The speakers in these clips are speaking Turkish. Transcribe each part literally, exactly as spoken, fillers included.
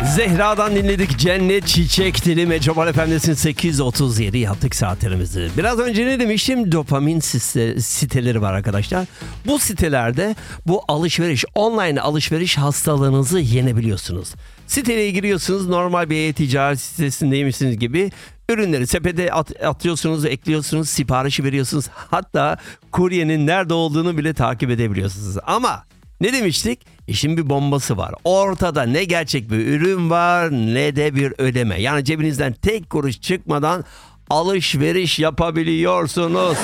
Zehra'dan dinledik Cennet Çiçek Dili. Metropol F M'desin, sekiz otuz yedi yaptık saatlerimizi. Biraz önce ne demiştim? Dopamin site, siteleri var arkadaşlar. Bu sitelerde bu alışveriş, online alışveriş hastalığınızı yenebiliyorsunuz. Siteye giriyorsunuz, normal bir e-ticaret sitesindeymişsiniz gibi. Ürünleri sepete at- atıyorsunuz, ekliyorsunuz, siparişi veriyorsunuz. Hatta kuryenin nerede olduğunu bile takip edebiliyorsunuz. Ama ne demiştik? İşin bir bombası var. Ortada ne gerçek bir ürün var ne de bir ödeme. Yani cebinizden tek kuruş çıkmadan alışveriş yapabiliyorsunuz.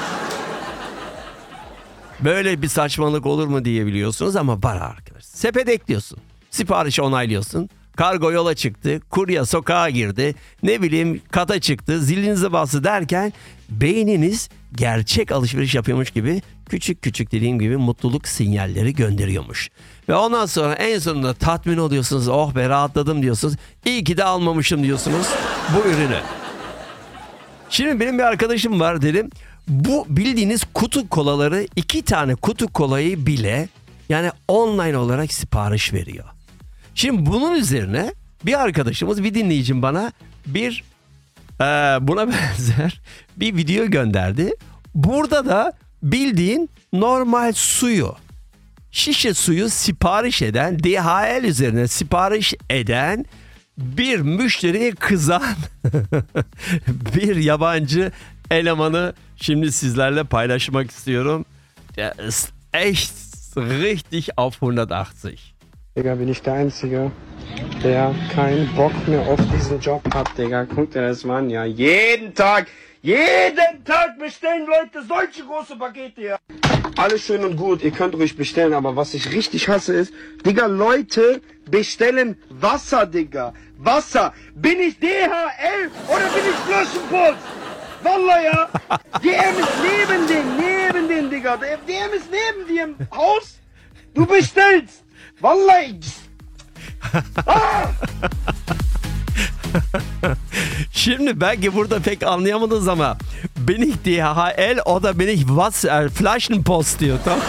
Böyle bir saçmalık olur mu diyebiliyorsunuz ama var arkadaşlar. Sepet ekliyorsun. Siparişi onaylıyorsun. Kargo yola çıktı. Kurye sokağa girdi. Ne bileyim kata çıktı. Zilinizi bastı derken beyniniz gerçek alışveriş yapıyormuş gibi küçük küçük dediğim gibi mutluluk sinyalleri gönderiyormuş. Ve ondan sonra en sonunda tatmin oluyorsunuz. Oh be rahatladım diyorsunuz. İyi ki de almamışım diyorsunuz bu ürünü. Şimdi benim bir arkadaşım var dedim. Bu bildiğiniz kutu kolaları, iki tane kutu kolayı bile yani online olarak sipariş veriyor. Şimdi bunun üzerine bir arkadaşımız, bir dinleyicim bana bir e, buna benzer bir video gönderdi. Burada da bildiğin normal suyu, şişe suyu sipariş eden, D H L üzerine sipariş eden bir müşteriye kızan bir yabancı elemanı şimdi sizlerle paylaşmak istiyorum. Der ist echt richtig auf hundertachtzig. Digga, bin ich der Einzige, der keinen Bock mehr auf diesen Job hat, Digga. Guck dir das mal an, ja. Jeden Tag, jeden Tag bestellen Leute solche große Pakete, ja. Alles schön und gut, ihr könnt ruhig bestellen, aber was ich richtig hasse ist, Digga, Leute bestellen Wasser, Digga. Wasser. Bin ich D H L oder bin ich Flaschenpost? Vallahi ya. D M ist neben dem, neben dem, Digga. D M ist neben dir im Haus. Du bestellst. Vallahi. Ah! Şimdi belki burada pek anlayamadınız ama bin ich D H L oder bin ich was äh, Flaschenpost diyor, tamam.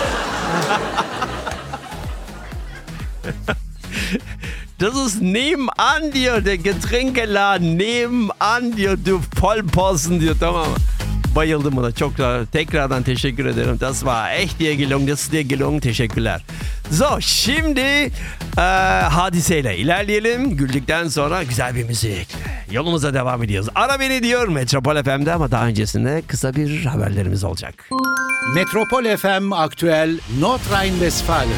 Das ist nebenan diyor, der Getränkeladen nebenan diyor, du Vollposten diyor, tamam mı? Bayıldım buna. Çok tekrardan teşekkür ederim. Das war echt dir gelungen. Das ist dir gelungen. Teşekkürler. So, şimdi e, hadiseyle ilerleyelim. Güldükten sonra güzel bir müzik. Yolumuza devam ediyoruz. Ara beni diyor Metropol F M'de ama daha öncesinde kısa bir haberlerimiz olacak. Metropol F M Aktüel Nordrhein-Westfalen.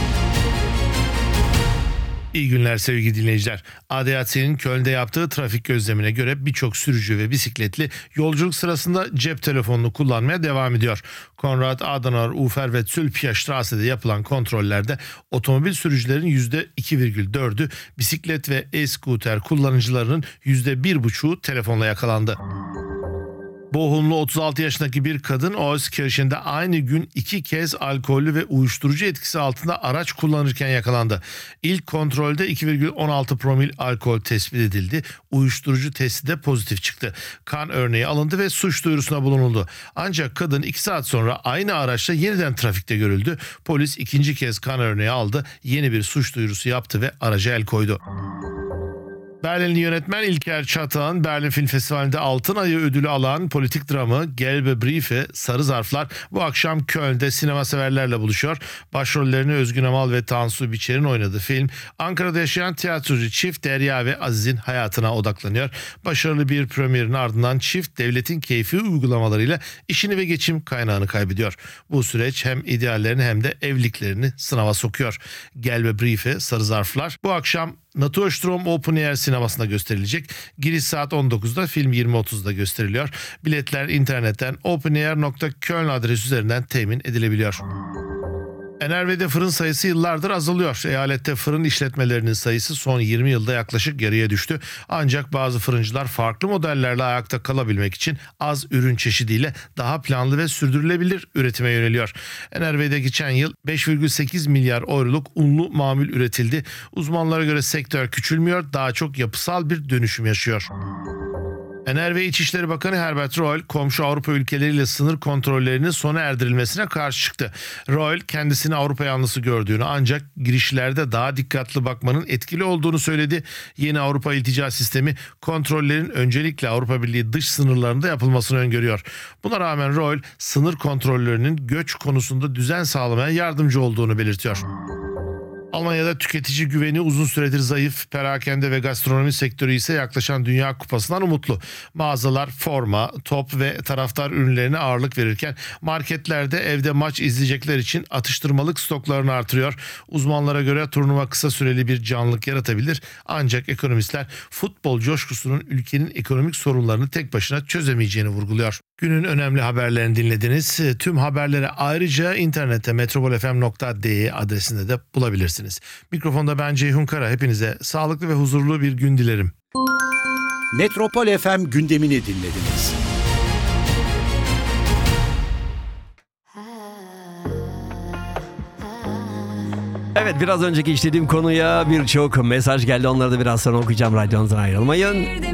İyi günler sevgili dinleyiciler. A D A C'nin Köln'de yaptığı trafik gözlemine göre birçok sürücü ve bisikletli yolculuk sırasında cep telefonunu kullanmaya devam ediyor. Konrad Adenauer Ufer ve Zülpicherstrasse'de yapılan kontrollerde otomobil sürücülerin yüzde iki virgül dördü, bisiklet ve e-scooter kullanıcılarının yüzde bir buçuğu telefonla yakalandı. Bochumlu otuz altı yaşındaki bir kadın Euskirchen'de aynı gün iki kez alkollü ve uyuşturucu etkisi altında araç kullanırken yakalandı. İlk kontrolde iki virgül on altı promil alkol tespit edildi. Uyuşturucu testi de pozitif çıktı. Kan örneği alındı ve suç duyurusuna bulunuldu. Ancak kadın iki saat sonra aynı araçla yeniden trafikte görüldü. Polis ikinci kez kan örneği aldı. Yeni bir suç duyurusu yaptı ve araca el koydu. Berlinli yönetmen İlker Çatağan, Berlin Film Festivali'nde Altın Ayı ödülü alan politik dramı Gelbe Briefe, Sarı Zarflar bu akşam Köln'de sinema severlerle buluşuyor. Başrollerini Özgün Amal ve Tansu Biçer'in oynadığı film, Ankara'da yaşayan tiyatrocu çift Derya ve Aziz'in hayatına odaklanıyor. Başarılı bir premierin ardından çift devletin keyfi uygulamalarıyla işini ve geçim kaynağını kaybediyor. Bu süreç hem ideallerini hem de evliliklerini sınava sokuyor. Gelbe Briefe, Sarı Zarflar bu akşam Naturstrom Open Air sinemasında gösterilecek. Giriş saat on dokuzda, film yirmi otuzda gösteriliyor. Biletler internetten openair nokta köln adresi üzerinden temin edilebiliyor. N R V'de fırın sayısı yıllardır azalıyor. Eyalette fırın işletmelerinin sayısı son yirmi yılda yaklaşık yarıya düştü. Ancak bazı fırıncılar farklı modellerle ayakta kalabilmek için az ürün çeşidiyle daha planlı ve sürdürülebilir üretime yöneliyor. N R V'de geçen yıl beş virgül sekiz milyar euroluk unlu mamul üretildi. Uzmanlara göre sektör küçülmüyor, daha çok yapısal bir dönüşüm yaşıyor. Ener ve İçişleri Bakanı Herbert Reul, komşu Avrupa ülkeleriyle sınır kontrollerinin sona erdirilmesine karşı çıktı. Reul, kendisini Avrupa yanlısı gördüğünü ancak girişlerde daha dikkatli bakmanın etkili olduğunu söyledi. Yeni Avrupa İltica Sistemi kontrollerin öncelikle Avrupa Birliği dış sınırlarında yapılmasını öngörüyor. Buna rağmen Reul, sınır kontrollerinin göç konusunda düzen sağlamaya yardımcı olduğunu belirtiyor. Almanya'da tüketici güveni uzun süredir zayıf, perakende ve gastronomi sektörü ise yaklaşan Dünya Kupası'ndan umutlu. Mağazalar forma, top ve taraftar ürünlerine ağırlık verirken marketlerde evde maç izleyecekler için atıştırmalık stoklarını artırıyor. Uzmanlara göre turnuva kısa süreli bir canlılık yaratabilir ancak ekonomistler futbol coşkusunun ülkenin ekonomik sorunlarını tek başına çözemeyeceğini vurguluyor. Günün önemli haberlerini dinlediniz. Tüm haberleri ayrıca internette metropolfm nokta de adresinde de bulabilirsiniz. Mikrofonda ben Ceyhun Kara. Hepinize sağlıklı ve huzurlu bir gün dilerim. Metropol F M gündemini dinlediniz. Evet, biraz önceki işlediğim konuya birçok mesaj geldi. Onları da biraz sonra okuyacağım. Radyonuzdan ayrılmayın.